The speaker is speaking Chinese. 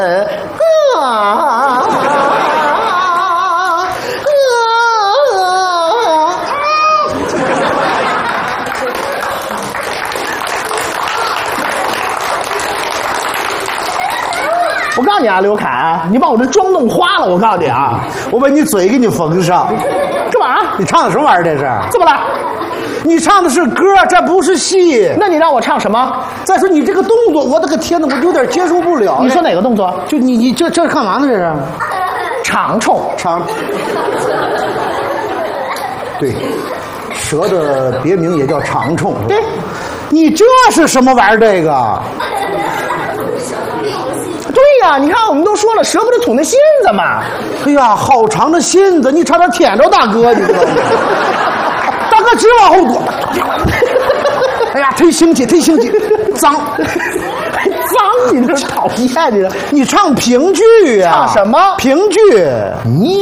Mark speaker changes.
Speaker 1: 我告诉你啊，刘凯，你把我这妆弄花了。我告诉你啊，
Speaker 2: 我把你嘴给你缝上。
Speaker 1: 干嘛？
Speaker 2: 你唱的什么玩意儿？这是？
Speaker 1: 怎么了？
Speaker 2: 你唱的是歌，这不是戏。
Speaker 1: 那你让我唱什么？
Speaker 2: 再说你这个动作，我的个天哪，我有点接受不了。
Speaker 1: 你说哪个动作？
Speaker 2: 就你这干嘛呢？这是？
Speaker 1: 长虫。
Speaker 2: 对，蛇的别名也叫长虫。
Speaker 1: 对，
Speaker 2: 你这是什么玩意儿？这个？
Speaker 1: 对呀，你看我们都说了，蛇不是吐那信子吗？
Speaker 2: 哎呀，好长的信子，你差点舔着大哥，你知道吗？大哥直往后躲。哎呀，忒腥气，脏，
Speaker 1: 脏，你这讨厌你！
Speaker 2: 你唱评剧呀？
Speaker 1: 唱什么
Speaker 2: 评剧？
Speaker 1: 你。